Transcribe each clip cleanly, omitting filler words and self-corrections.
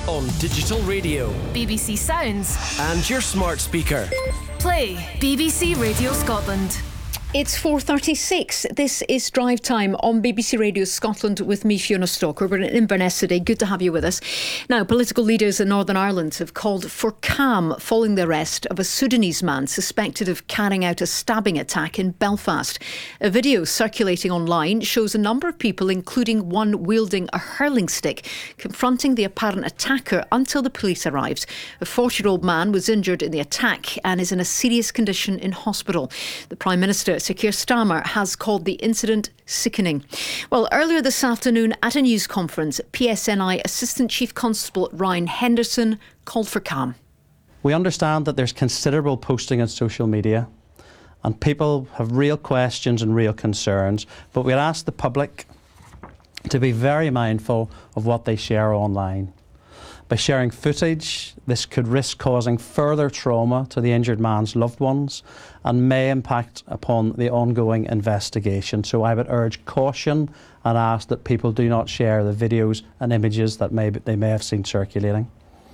on digital radio, BBC Sounds, and your smart speaker. Play BBC Radio Scotland. It's 4:36. This is Drive Time on BBC Radio Scotland with me, Fiona Stalker. We're in Inverness today. Good to have you with us. Now, political leaders in Northern Ireland have called for calm following the arrest of a Sudanese man suspected of carrying out a stabbing attack in Belfast. A video circulating online shows a number of people, including one wielding a hurling stick, confronting the apparent attacker until the police arrived. A 40-year-old man was injured in the attack and is in a serious condition in hospital. The Prime Minister, Sir Keir Starmer, has called the incident sickening. Well, earlier this afternoon at a news conference, PSNI Assistant Chief Constable Ryan Henderson called for calm. We understand that there's considerable posting on social media and people have real questions and real concerns, but we'd ask the public to be very mindful of what they share online. By sharing footage, this could risk causing further trauma to the injured man's loved ones and may impact upon the ongoing investigation. So I would urge caution and ask that people do not share the videos and images that they may have seen circulating.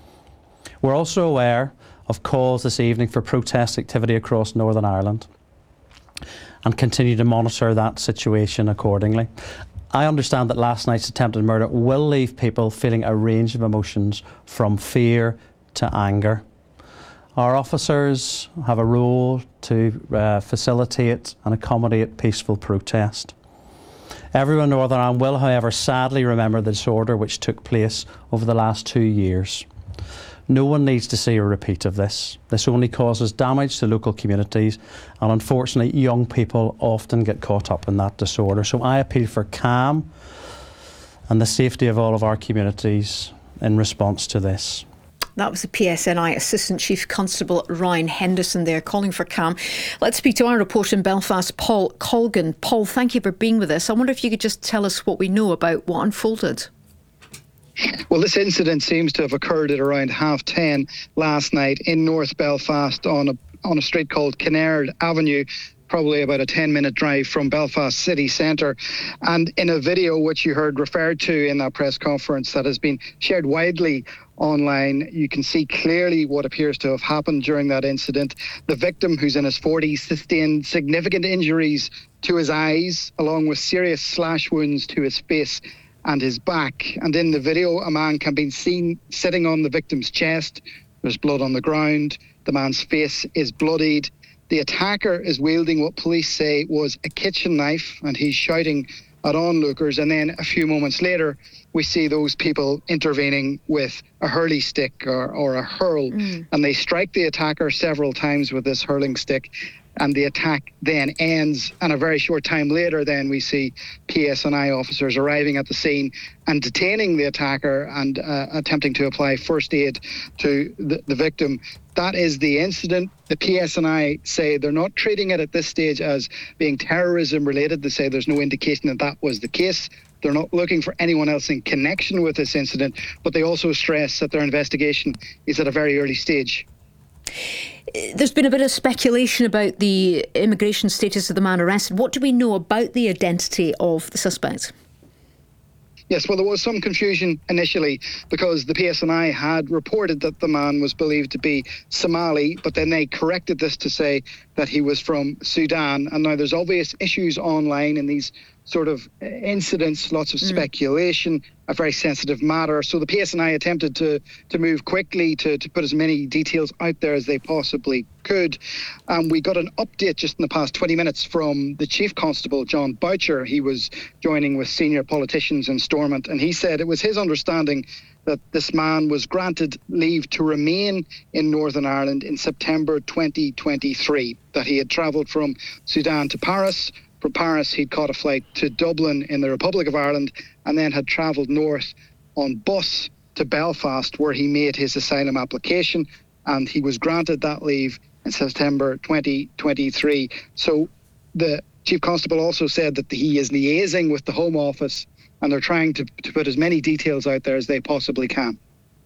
We're also aware of calls this evening for protest activity across Northern Ireland and continue to monitor that situation accordingly. I understand that last night's attempted murder will leave people feeling a range of emotions from fear to anger. Our officers have a role to facilitate and accommodate peaceful protest. Everyone in Northern Ireland will, however, sadly remember the disorder which took place over the last 2 years. No one needs to see a repeat of this. This only causes damage to local communities, and unfortunately young people often get caught up in that disorder. So I appeal for calm and the safety of all of our communities in response to this. That was the PSNI Assistant Chief Constable Ryan Henderson there, calling for calm. Let's speak to our reporter in Belfast, Paul Colgan. Paul, thank you for being with us. I wonder if you could just tell us what we know about what unfolded. Well, this incident seems to have occurred at around 10:30 last night in North Belfast on a street called Kinnaird Avenue, probably about a 10-minute drive from Belfast city centre. And in a video which you heard referred to in that press conference that has been shared widely online, you can see clearly what appears to have happened during that incident. The victim, who's in his 40s, sustained significant injuries to his eyes, along with serious slash wounds to his face and his back. And in the video, a man can be seen sitting on the victim's chest. There's blood on the ground. The man's face is bloodied. The attacker is wielding what police say was a kitchen knife, and he's shouting at onlookers. And then a few moments later, we see those people intervening with a hurley stick or a hurl. And they strike the attacker several times with this hurling stick. And the attack then ends, and a very short time later then we see PSNI officers arriving at the scene and detaining the attacker and attempting to apply first aid to the victim. That is the incident. The PSNI say they're not treating it at this stage as being terrorism related. They say there's no indication that that was the case. They're not looking for anyone else in connection with this incident, but they also stress that their investigation is at a very early stage. There's been a bit of speculation about the immigration status of the man arrested. What do we know about the identity of the suspect? Yes, well, there was some confusion initially because the PSNI had reported that the man was believed to be Somali, but then they corrected this to say that he was from Sudan. And now there's obvious issues online in these sort of incidents, lots of speculation, a very sensitive matter. So the PSNI attempted to move quickly to put as many details out there as they possibly could. We got an update just in the past 20 minutes from the Chief Constable, John Boucher. He was joining with senior politicians in Stormont, and he said it was his understanding that this man was granted leave to remain in Northern Ireland in September 2023, that he had travelled from Sudan to Paris. From Paris, he'd caught a flight to Dublin in the Republic of Ireland and then had travelled north on bus to Belfast, where he made his asylum application, and he was granted that leave in September 2023. So the Chief Constable also said that he is liaising with the Home Office and they're trying to put as many details out there as they possibly can.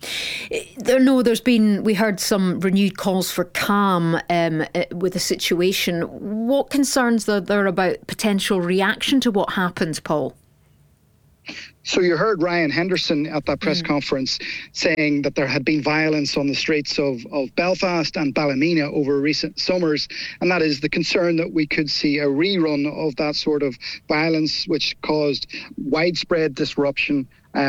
We heard some renewed calls for calm with the situation. What concerns are there about potential reaction to what happened, Paul? So you heard Ryan Henderson at that press conference saying that there had been violence on the streets of Belfast and Ballymena over recent summers, and that is the concern that we could see a rerun of that sort of violence, which caused widespread disruption,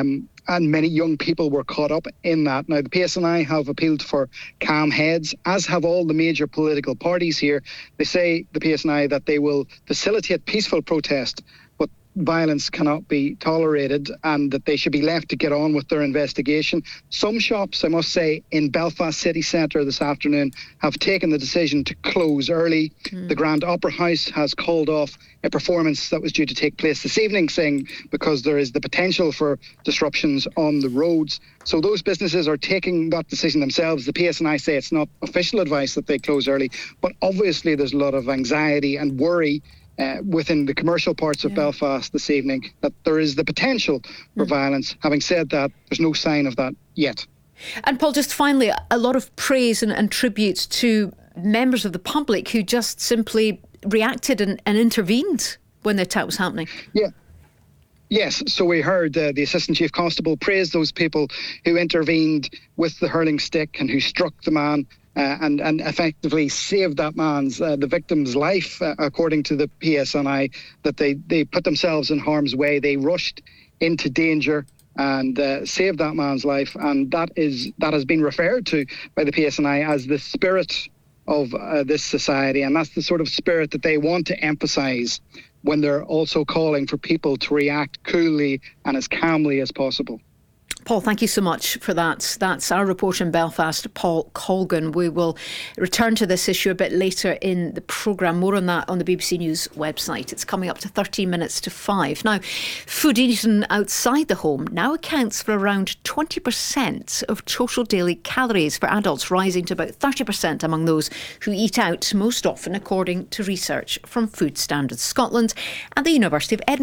and many young people were caught up in that. Now, the PSNI have appealed for calm heads, as have all the major political parties here. They say, the PSNI, that they will facilitate peaceful protest, but violence cannot be tolerated, and that they should be left to get on with their investigation. Some shops, I must say, in Belfast city centre this afternoon have taken the decision to close early. The Grand Opera House has called off a performance that was due to take place this evening, saying because there is the potential for disruptions on the roads. So those businesses are taking that decision themselves. The PSNI say it's not official advice that they close early, but obviously there's a lot of anxiety and worry within the commercial parts of Belfast this evening that there is the potential for violence. Having said that, there's no sign of that yet. And Paul, just finally, a lot of praise and tributes to members of the public who just simply reacted and intervened when the attack was happening. Yeah. Yes, so we heard the Assistant Chief Constable praise those people who intervened with the hurling stick and who struck the man and effectively saved that man's, the victim's life, according to the PSNI, that they put themselves in harm's way. They rushed into danger and saved that man's life, and that has been referred to by the PSNI as the spirit of this society, and that's the sort of spirit that they want to emphasise when they're also calling for people to react coolly and as calmly as possible. Paul, thank you so much for that. That's our reporter in Belfast, Paul Colgan. We will return to this issue a bit later in the programme. More on that on the BBC News website. It's coming up to 13 minutes to 5. Now, food eaten outside the home now accounts for around 20% of total daily calories for adults, rising to about 30% among those who eat out most often, according to research from Food Standards Scotland and the University of Edinburgh.